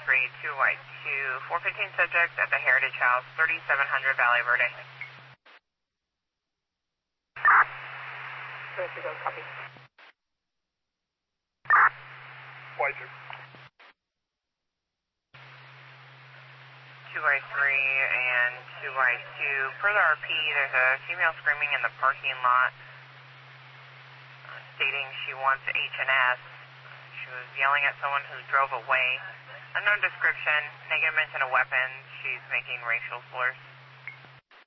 415 subject at the Heritage House, 3700 Valley Verde. Ready to go, copy. Wiser. 2 by 3 and 2 by 2. Per the RP, there's a female screaming in the parking lot, stating she wants H&S. She was yelling at someone who drove away. Unknown description, negative mention of weapons. She's making racial slurs.